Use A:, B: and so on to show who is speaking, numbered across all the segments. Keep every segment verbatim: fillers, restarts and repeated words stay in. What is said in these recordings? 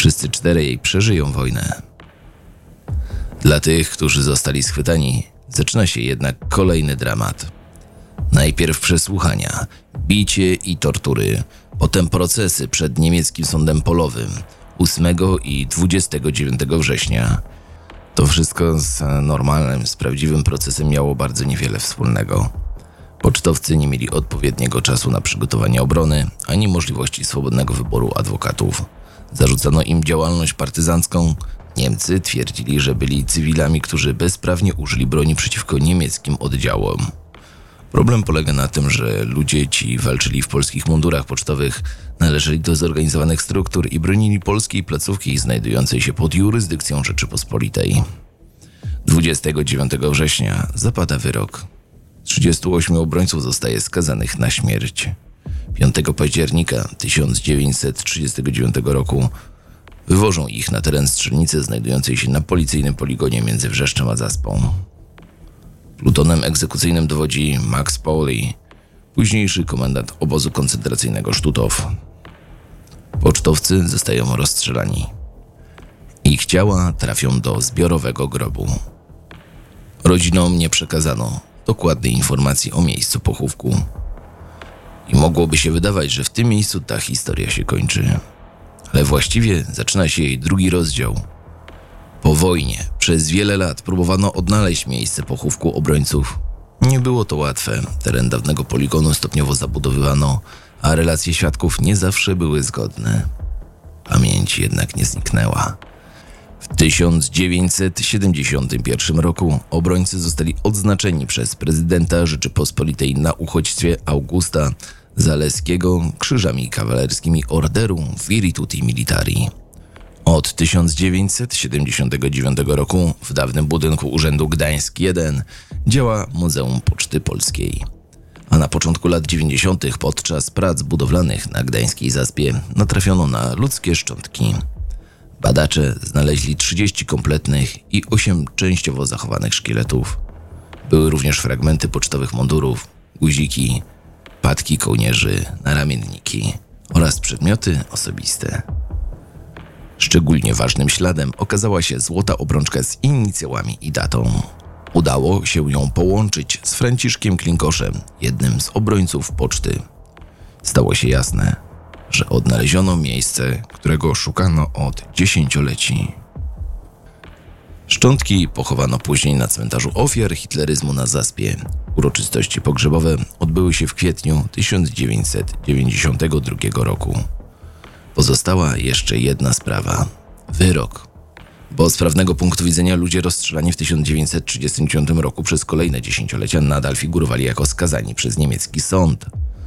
A: Wszyscy czterej przeżyją wojnę. Dla tych, którzy zostali schwytani, zaczyna się jednak kolejny dramat. Najpierw przesłuchania, bicie i tortury, potem procesy przed niemieckim sądem polowym ósmego i dwudziestego dziewiątego września. To wszystko z normalnym, z prawdziwym procesem miało bardzo niewiele wspólnego. Pocztowcy nie mieli odpowiedniego czasu na przygotowanie obrony, ani możliwości swobodnego wyboru adwokatów. Zarzucano im działalność partyzancką. Niemcy twierdzili, że byli cywilami, którzy bezprawnie użyli broni przeciwko niemieckim oddziałom. Problem polega na tym, że ludzie ci walczyli w polskich mundurach pocztowych, należeli do zorganizowanych struktur i bronili polskiej placówki znajdującej się pod jurysdykcją Rzeczypospolitej. dwudziestego dziewiątego września zapada wyrok. trzydziestu ośmiu obrońców zostaje skazanych na śmierć. piątego października tysiąc dziewięćset trzydziestego dziewiątego roku wywożą ich na teren strzelnicy znajdującej się na policyjnym poligonie między Wrzeszczem a Zaspą. Plutonem egzekucyjnym dowodzi Max Pauli, późniejszy komendant obozu koncentracyjnego Stutow. Pocztowcy zostają rozstrzelani. Ich ciała trafią do zbiorowego grobu. Rodzinom nie przekazano dokładnej informacji o miejscu pochówku. I mogłoby się wydawać, że w tym miejscu ta historia się kończy. Ale właściwie zaczyna się jej drugi rozdział. Po wojnie przez wiele lat próbowano odnaleźć miejsce pochówku obrońców. Nie było to łatwe. Teren dawnego poligonu stopniowo zabudowywano, a relacje świadków nie zawsze były zgodne. Pamięć jednak nie zniknęła. W tysiąc dziewięćset siedemdziesiątym pierwszym roku obrońcy zostali odznaczeni przez prezydenta Rzeczypospolitej na uchodźstwie Augusta Zaleskiego krzyżami kawalerskimi Orderu Virtuti Militari. Od tysiąc dziewięćset siedemdziesiątego dziewiątego roku w dawnym budynku Urzędu Gdańsk jeden działa Muzeum Poczty Polskiej. A na początku lat dziewięćdziesiątych podczas prac budowlanych na gdańskiej Zaspie natrafiono na ludzkie szczątki. Badacze znaleźli trzydzieści kompletnych i osiem częściowo zachowanych szkieletów. Były również fragmenty pocztowych mundurów, guziki, patki kołnierzy, naramienniki oraz przedmioty osobiste. Szczególnie ważnym śladem okazała się złota obrączka z inicjałami i datą. Udało się ją połączyć z Franciszkiem Klinkoszem, jednym z obrońców poczty. Stało się jasne, że odnaleziono miejsce, którego szukano od dziesięcioleci. Szczątki pochowano później na cmentarzu ofiar hitleryzmu na Zaspie. Uroczystości pogrzebowe odbyły się w kwietniu tysiąc dziewięćset dziewięćdziesiątego drugiego roku. Pozostała jeszcze jedna sprawa. Wyrok. Bo z prawnego punktu widzenia ludzie rozstrzelani w tysiąc dziewięćset trzydziestym dziewiątym roku przez kolejne dziesięciolecia nadal figurowali jako skazani przez niemiecki sąd.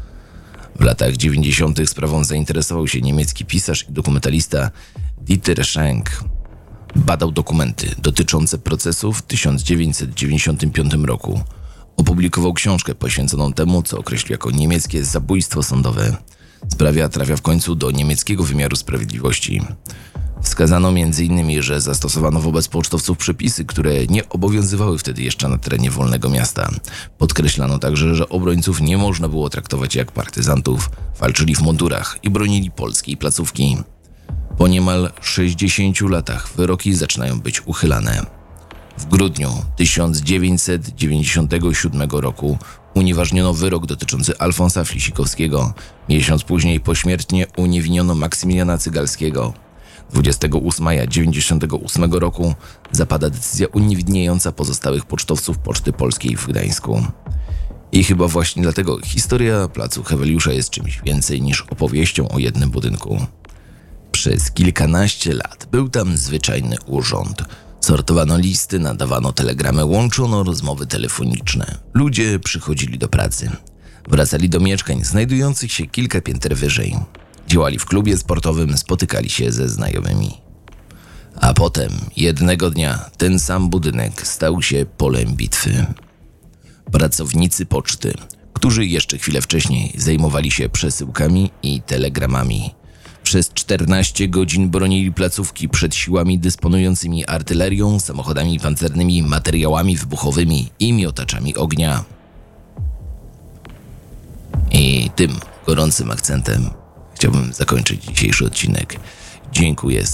A: W latach dziewięćdziesiątych sprawą zainteresował się niemiecki pisarz i dokumentalista Dieter Schenk. Badał dokumenty dotyczące procesu w tysiąc dziewięćset dziewięćdziesiątym piątym roku. Opublikował książkę poświęconą temu, co określił jako niemieckie zabójstwo sądowe. Sprawa trafia w końcu do niemieckiego wymiaru sprawiedliwości. Wskazano między innymi, że zastosowano wobec pocztowców przepisy, które nie obowiązywały wtedy jeszcze na terenie wolnego miasta. Podkreślano także, że obrońców nie można było traktować jak partyzantów, walczyli w mundurach i bronili polskiej placówki. Po niemal sześćdziesięciu latach wyroki zaczynają być uchylane. W grudniu tysiąc dziewięćset dziewięćdziesiątego siódmego roku unieważniono wyrok dotyczący Alfonsa Flisikowskiego. Miesiąc później pośmiertnie uniewinniono Maksymiliana Cygalskiego. dwudziestego ósmego maja tysiąc dziewięćset dziewięćdziesiątego ósmego roku zapada decyzja uniewinniająca pozostałych pocztowców Poczty Polskiej w Gdańsku. I chyba właśnie dlatego historia placu Heweliusza jest czymś więcej niż opowieścią o jednym budynku. Przez kilkanaście lat był tam zwyczajny urząd. Sortowano listy, nadawano telegramy, łączono rozmowy telefoniczne. Ludzie przychodzili do pracy. Wracali do mieszkań znajdujących się kilka pięter wyżej. Działali w klubie sportowym, spotykali się ze znajomymi. A potem, jednego dnia, ten sam budynek stał się polem bitwy. Pracownicy poczty, którzy jeszcze chwilę wcześniej zajmowali się przesyłkami i telegramami, przez czternaście godzin bronili placówki przed siłami dysponującymi artylerią, samochodami pancernymi, materiałami wybuchowymi i miotaczami ognia. I tym gorącym akcentem chciałbym zakończyć dzisiejszy odcinek. Dziękuję